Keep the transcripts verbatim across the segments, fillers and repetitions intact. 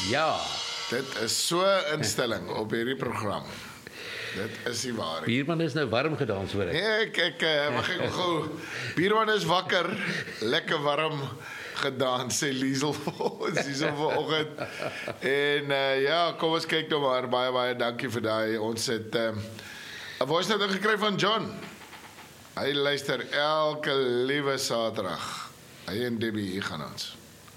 Ja. Dit is so 'n instelling op hierdie program. Dit is die waarheid. Bierman is nou warm gedans, hoor ek. Nee, ek, ek, uh, mag ek gou, Bierman is wakker, lekker warm gedaan, sê Liesel vir ons, Liesel vanoggend. En uh, ja, kom ons kyk nou maar, baie, baie dankie vir daai, ons het, uh, 'n voice note gekry van John. Hy luister elke liewe Saterdag. Hy en Debbie, hier gaan ons.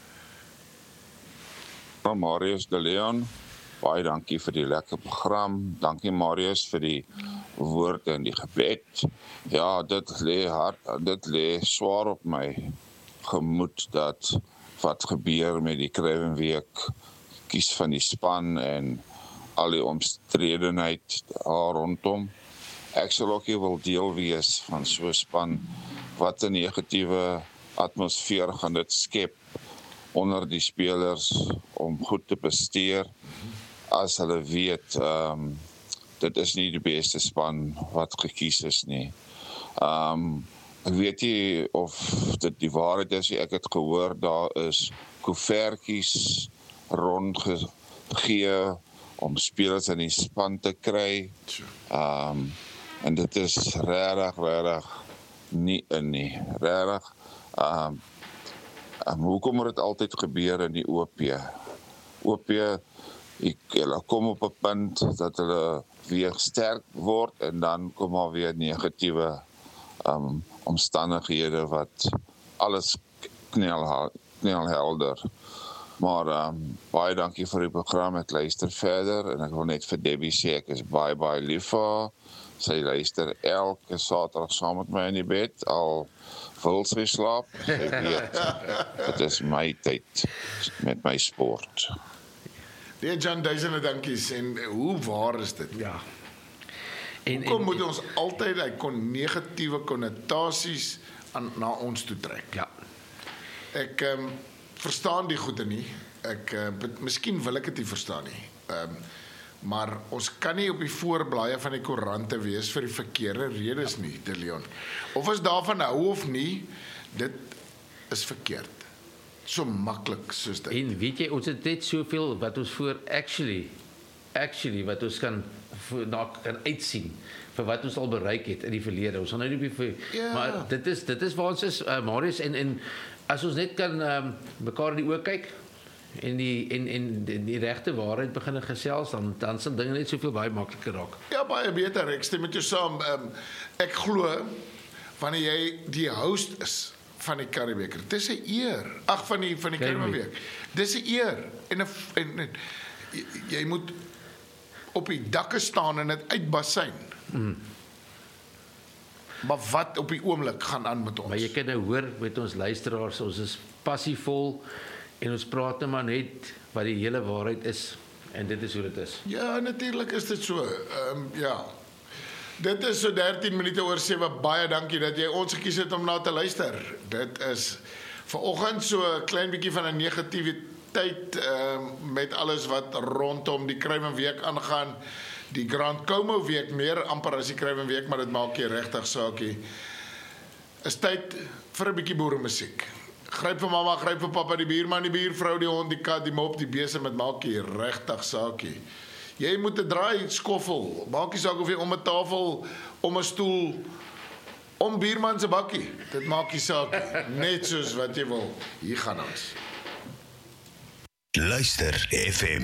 Marius de Leon, baie dankie vir die lekker program. Dankie Marius vir die woorde en die gebed. Ja, dit lê hard, dit lê swaar op my gemoed dat wat gebeur met die Kruiwenweek, kies van die span en al die omstredenheid daar rondom. Ek sal ook nie wil deel wees van so 'n span. Wat 'n negatiewe atmosfeer gaan dit skep onder die spelers om goed te presteer as hulle weet um, dit is nie die beste span wat gekies is nie. Um, ek weet nie of dit die waarheid is, ek het gehoor daar is koevertjies rondgegee om spelers in die span te kry. Um, en dit is regtig, regtig nie in nie. Regtig. Um, um, hoekom moet dit altyd gebeur in die O P? O P, ek, hulle kom op 'n punt dat hulle weer sterk word en dan kom maar weer negatiewe um, omstandighede wat alles knel, knelhelder. Maar um, baie dankie vir die program, ek luister verder en ek wil net vir Debbie sê, ek is baie, baie lief vir haar. Sy luister elke Saterdag saam met my in die bed, al wil sy slaap, sy weet, dit is my tyd met my sport. Nee, Jan, duisende dankies, en hoe waar is dit? Ja. En, Hoekom en, moet ons altyd hy kon negatiewe konnotasies aan, na ons toe trek? Ja. Ek um, verstaan die goede nie, ek, uh, miskien wil ek het nie verstaan nie, um, maar ons kan nie op die voorblaaie van die koerante wees vir die verkeerde redes nie, De Leon. Of ons daarvan hou of nie, dit is verkeerd. So maklik soos dit. En weet jy, ons het net soveel wat ons voor actually, actually, wat ons kan, na, kan uitsien, vir wat ons al bereik het in die verlede. Ons gaan nou nie vir, ja. Maar dit is, dit is waar ons is, uh, Marius, en, en as ons net kan um, mekaar in die oë kyk, en die, en, en die, die regte waarheid begin gesels, dan, dan sal dinge net soveel baie makliker raak. Ja, baie beter, ek stem met jou saam. Um, ek glo, wanneer jy die host is van die Curriebeeker, dis 'n eer. Ag, van die van die Curriebeeker. Dis 'n eer. En, en, en jy, jy moet op die dakke staan en dit uitbasyn. Mm. Maar wat op die oomblik gaan aan met ons? Maar jy kan nou hoor met ons luisteraars, ons is passievol en ons praat nou maar net wat die hele waarheid is en dit is hoe dit is. Ja, natuurlik is dit so. Ehm um, ja. Dit is so dertien minute oor sewe. Baie dankie dat jy ons gekies het om na te luister. Dit is vanoggend so 'n klein bietjie van 'n negativiteit ehm uh, met alles wat rondom die Kruiwenweek aangaan. Die Grand Como week meer amper as die Kruiwenweek, maar dit maak nie regtig saakie. Is tyd vir 'n bietjie boeremusiek. Gryp vir mamma, gryp vir pappa, die buurman, die buurvrou, die hond, die kat, die mop, die beeste, met maak nie regtig saakie. Jy moet 'n draai skoffel, maak nie saak of jy om 'n tafel, om 'n stoel, om buurman se bakkie, dit maak nie saak nie, net soos wat jy wil. Hier gaan ons. Luister F M